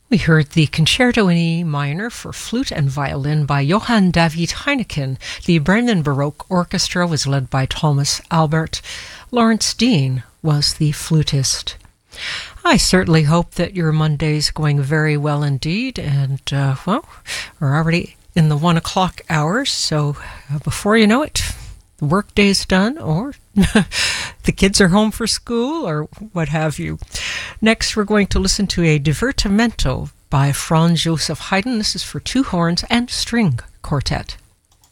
We heard the Concerto in E minor for flute and violin by Johann David Heineken. The Bremen Baroque Orchestra was led by Thomas Albert. Lawrence Dean was the flutist. I certainly hope that your Monday's going very well indeed, and, we're already in the 1 o'clock hour, so before you know it, the work day's done, or the kids are home for school, or what have you. Next, we're going to listen to a divertimento by Franz Joseph Haydn. This is for two horns and string quartet.